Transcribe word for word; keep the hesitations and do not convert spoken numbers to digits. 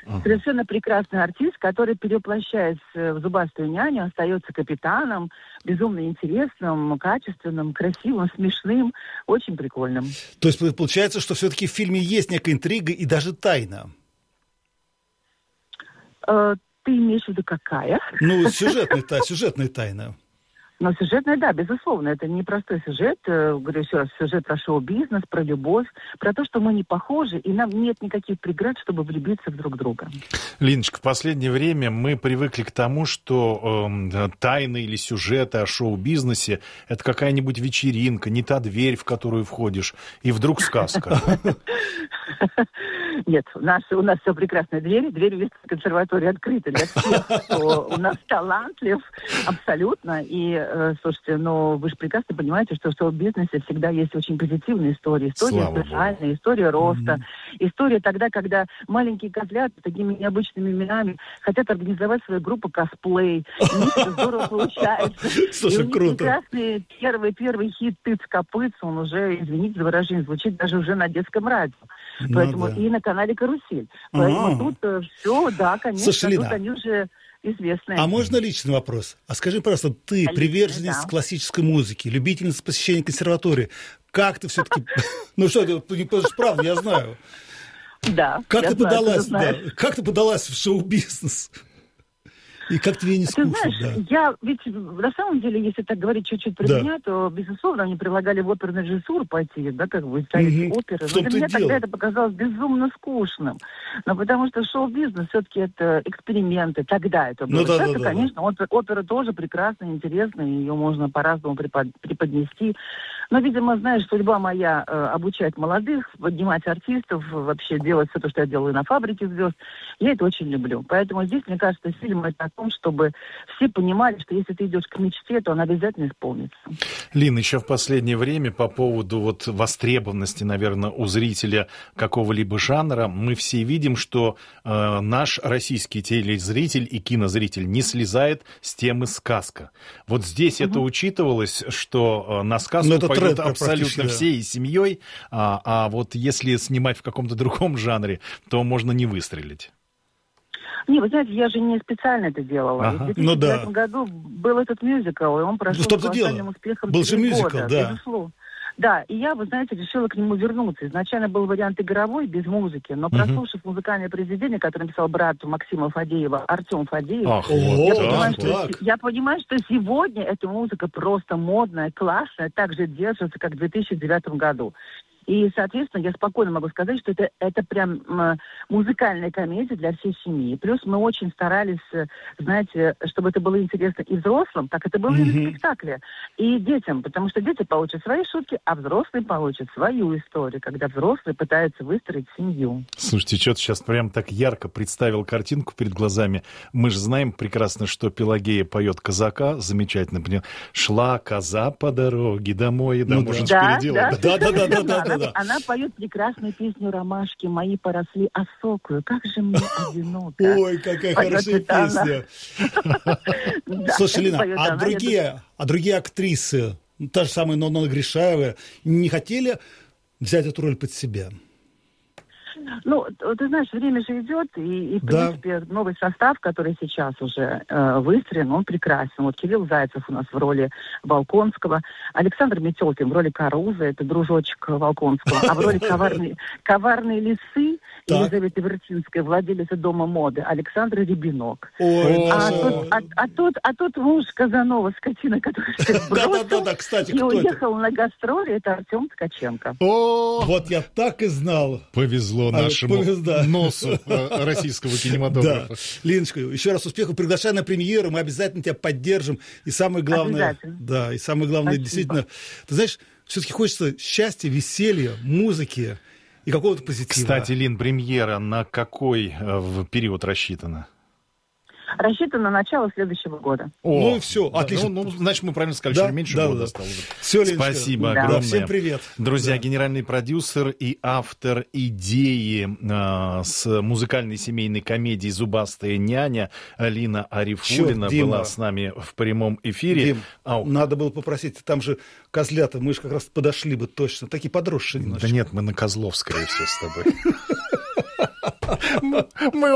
Uh-huh. Совершенно прекрасный артист, который, перевоплощаясь в «Зубастую няню», остается капитаном, безумно интересным, качественным, красивым, смешным, очень прикольным. То есть получается, что все-таки в фильме есть некая интрига и даже тайна? Э, ты имеешь в виду какая? Ну, сюжетная, та, сюжетная тайна. Но сюжетная, да, безусловно, это непростой сюжет. Говорю еще раз, сюжет про шоу-бизнес, про любовь, про то, что мы не похожи, и нам нет никаких преград, чтобы влюбиться в друг друга. Линочка, в последнее время мы привыкли к тому, что э, тайны или сюжеты о шоу-бизнесе — это какая-нибудь вечеринка, не та дверь, в которую входишь, и вдруг сказка. Нет, у нас, у нас все прекрасные двери. Двери в консерватории открыты для всех, кто у нас талантлив абсолютно. И, э, слушайте, ну, вы же прекрасно понимаете, что в шоу-бизнесе всегда есть очень позитивные истории. История социальная, история роста. Mm-hmm. История тогда, когда маленькие козлята с такими необычными именами хотят организовать свою группу косплей. У них это здорово получается. Слушай, и у них круто. прекрасный первый, первый хит «Тыц-копыц», он уже, извините за выражение, звучит даже уже на детском радио. Ну, Поэтому да. и на канале «Карусель». Поэтому А-а-а. тут э, все, да, конечно, Слушай, тут Лина, они уже известные. а можно личный вопрос? А скажи, пожалуйста, ты Личный, приверженец да. классической музыки, любительница посещения консерватории. Как ты все-таки... Ну что, это правда, я знаю. Да, Как я ты знаю, подалась, ты да, знаешь. как ты подалась в шоу-бизнес? И как тебе не Ты скучно, знаешь, да? я ведь на самом деле, если так говорить чуть-чуть про Да. меня, то, безусловно, они предлагали в оперный режиссур пойти, да, как бы ставить Мгм. оперы. В Но том-то для и меня дело. тогда это показалось безумно скучным. Но потому что шоу-бизнес все-таки это эксперименты. Тогда это было. Ну да, Сейчас, да, да, конечно, опера, опера тоже прекрасная, интересная, ее можно по-разному препод- преподнести. Но, видимо, знаешь, судьба моя э, обучать молодых, поднимать артистов, вообще делать все то, что я делаю на «Фабрике звезд». Я это очень люблю. Поэтому здесь, мне кажется, фильм это о том, чтобы все понимали, что если ты идешь к мечте, то она обязательно исполнится. Лин, еще в последнее время по поводу вот востребованности, наверное, у зрителя какого-либо жанра, мы все видим, что э, наш российский телезритель и кинозритель не слезает с темы сказка. Вот здесь угу. это учитывалось, что э, на сказку это пойдут тренд, абсолютно да. всей семьей, а, а вот если снимать в каком-то другом жанре, то можно не выстрелить. Не, вы знаете, я же не специально это делала. Ага. В две тысячи девятом ну, да. году был этот мюзикл, и он прошел ну, с колоссальным успехом. Был же мюзикл, года, да. Безусловно. Да, и я, вы знаете, решила к нему вернуться. Изначально был вариант игровой, без музыки, но прослушав uh-huh. музыкальное произведение, которое написал брат Максима Фадеева, Артем Фадеев, Ах, я, вот, понимаю, да, что, я понимаю, что сегодня эта музыка просто модная, классная, так же держится, как в две тысячи девятом году. И, соответственно, я спокойно могу сказать, что это, это прям м, музыкальная комедия для всей семьи. Плюс мы очень старались, знаете, чтобы это было интересно и взрослым, так это было mm-hmm. и на спектакле, и детям, потому что дети получат свои шутки, а взрослые получат свою историю, когда взрослые пытаются выстроить семью. Слушайте, что-то сейчас прям так ярко представил картинку перед глазами. Мы же знаем прекрасно, что Пелагея поет казака, замечательно. Шла коза по дороге домой, да, ну, можно да, переделать. Да, да, да, да, да, да. Она, она поет прекрасную песню «Ромашки мои поросли осокую». Как же мне одиноко. Ой, какая хорошая песня. Слушай, Лина, а другие, а другие актрисы, та же самая Нонна Гришаева, не хотели взять эту роль под себя? Ну, ты знаешь, время же идет, и, и в да. принципе, новый состав, который сейчас уже э, выстроен, он прекрасен. Вот Кирилл Зайцев у нас в роли Волконского, Александр Метелкин в роли Каруза, это дружочек Волконского, а в роли коварной, коварной лисы Елизаветы Вертинской, владелица дома моды, Александр Рябинок. Ой, а, тут, а, а, тут, а тут муж Казанова, скотина, который всех бросил и уехал на гастроли, это Артем Ткаченко. О, вот я так и знал. Повезло нашему а, да. носу российского кинематографа. Да. Линочка, еще раз успехов. Приглашай на премьеру, мы обязательно тебя поддержим. И самое главное, да, и самое главное, Спасибо. Действительно, ты знаешь, все-таки хочется счастья, веселья, музыки и какого-то позитива. Кстати, Лин, премьера на какой в период рассчитана? Рассчитан на начало следующего года. О, ну и все, да, отлично. Ну, ну, значит, мы правильно сказали, да, что меньше да, года да. осталось. Все, Леночка. Спасибо да. огромное. Да, всем привет. Друзья, да. генеральный продюсер и автор идеи э, с музыкальной семейной комедии «Зубастая няня» Лина Арифуллина Черт, была с нами в прямом эфире. Дим, Ау. Надо было попросить, там же козлята, мы же как раз подошли бы точно, такие подросшие немножко. Да нет, мы на Козловской все с тобой. Мы